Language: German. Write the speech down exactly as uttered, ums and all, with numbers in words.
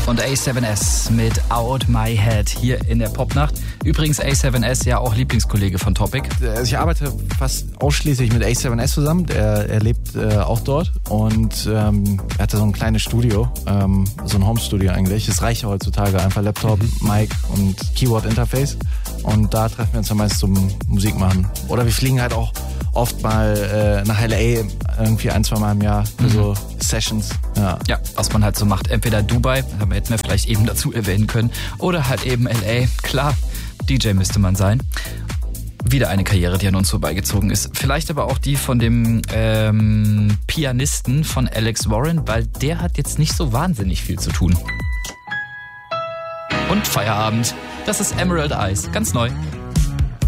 und A seven S mit Out My Head hier in der Popnacht. Übrigens A seven S ja auch Lieblingskollege von Topic. Also ich arbeite fast ausschließlich mit A seven S zusammen. Er, er lebt äh, auch dort und ähm, er hatte so ein kleines Studio, ähm, so ein Home-Studio eigentlich. Es reicht ja heutzutage einfach Laptop, mhm. Mic und Keyboard-Interface. Und da treffen wir uns dann meist zum Musik machen. Oder wir fliegen halt auch oft mal äh, nach L A irgendwie ein, zwei Mal im Jahr für mhm. so Sessions. Ja. ja, was man halt so macht. Entweder Dubai, da hätten wir vielleicht eben dazu erwähnen können, oder halt eben L A. Klar, D J müsste man sein. Wieder eine Karriere, die an uns vorbeigezogen ist. Vielleicht aber auch die von dem ähm, Pianisten von Alex Warren, weil der hat jetzt nicht so wahnsinnig viel zu tun. Und Feierabend. Das ist Emerald Eyes, ganz neu.